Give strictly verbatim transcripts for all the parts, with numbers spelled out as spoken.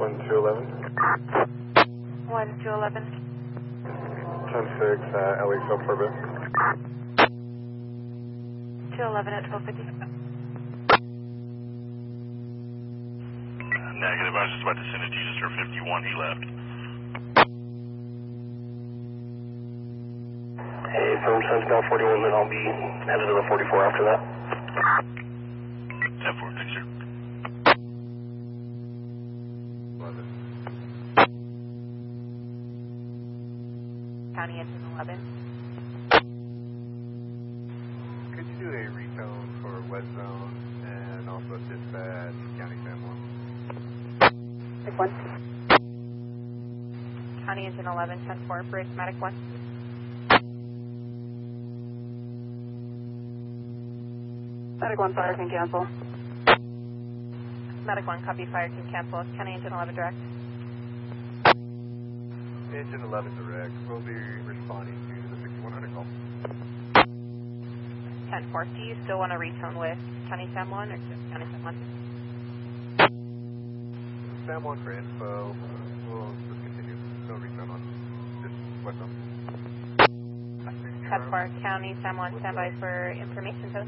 one two eleven. one two eleven. ten six, uh, L X up for a bit. two eleven at twelve fifty. Negative, I was just about to send it to you, Sir fifty-one, he left. Hey, firm Sentinel forty-one, then I'll be headed to the forty-four after that. ten four, thanks, sir. eleven. County engine eleven. Could you do a retone for West Zone and also dispatch County Sam one? Medic one. County engine eleven, ten four, bridge, medic one. Medic one, fire can cancel. Medic one, copy, fire can cancel. County engine eleven direct. Engine eleven direct. We'll be responding to the sixty-one hundred call. ten four, do you still want to retone with County Sam one or just County Sam one? Sam one for info. We'll just continue. No retone on just West Zone. ten four, County Sam one, standby for information post.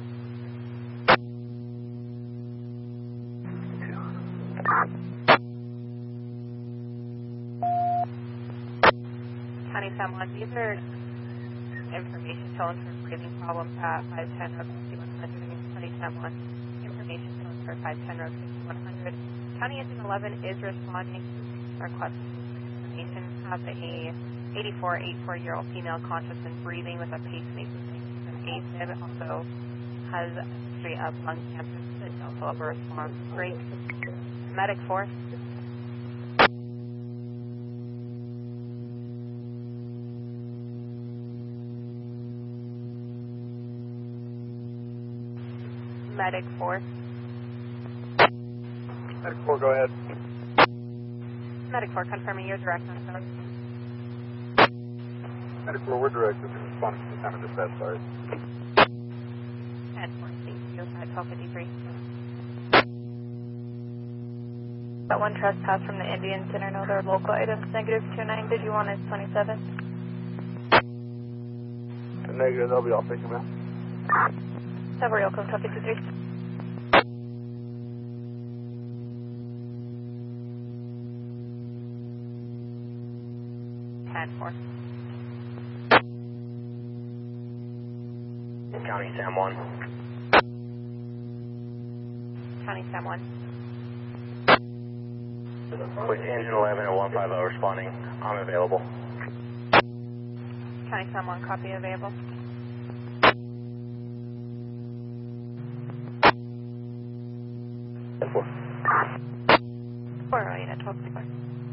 County Sam one, these are information tones for breathing problems at five ten road fifty-one hundred. County Sam one, information tones for five ten road fifty-one hundred. County engine eleven is responding to request information. Has a eighty-four, eighty-four year old female conscious and breathing with a pacemaker and AFib. Also has a history of lung cancer. It's also a response break. Medic four. Medic four. Medic four, go ahead. Medic four, confirming your direct on phone. Medic four, we're direct. This is responding to the time of dispatch, sorry. ten four, thank you, at twelve fifty-three. That one trespass from the Indian Center, no, their local items, negative two nine, did you want is twenty-seven? Negative, they'll be all taken out. Several Yoko, twelve fifty-three. ten four. County Sam one. County Sam one. With engine eleven and one five zero responding, I'm available. County Sam one, copy available. ten four. four oh eight at twelve fifty-four.